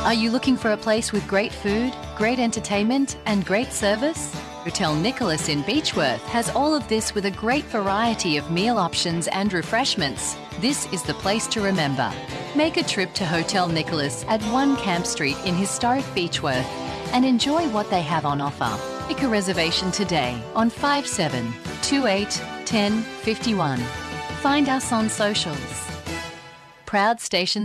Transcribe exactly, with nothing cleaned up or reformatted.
Are you looking for a place with great food, great entertainment and great service? Hotel Nicholas in Beechworth has all of this with a great variety of meal options and refreshments. This is the place to remember. Make a trip to Hotel Nicholas at one Camp Street in historic Beechworth and enjoy what they have on offer. Make a reservation today on five seven two eight one zero five one. Find us on socials. Proud Station